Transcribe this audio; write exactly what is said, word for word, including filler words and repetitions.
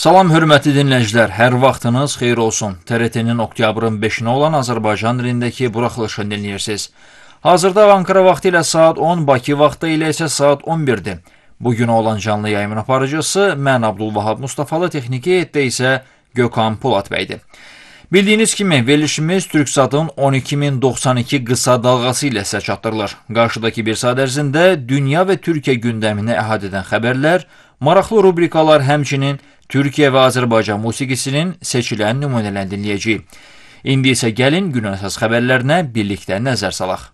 Salam, hörmətli dinləyicilər, hər vaxtınız xeyir olsun. T R T-nin oktyabrın beşinə olan Azərbaycan dilindəki buraxılışını dinləyirsiniz. Hazırda Ankara vaxtı ilə saat on, Bakı vaxtı ilə isə saat on birdir. Bugün olan canlı yayımın aparıcısı mən Abdulvahab Mustafalı, texniki heyətdə isə Gökhan Polat bəydir. Bildiyiniz kimi, verilişimiz Türksatın on iki min doxsan iki qısa dalğası ilə sizə çatdırılır. Qarşıdakı bir saat ərzində dünya və Türkiyə gündəmini əhatə edən xəbərlər, maraqlı rubrikalar, həmçinin Türkiyə və Azərbaycan musiqisinin seçilən nümunələrini dinləyəcəyik. İndi isə gəlin günün əsas xəbərlərinə birlikdə nəzər salaq.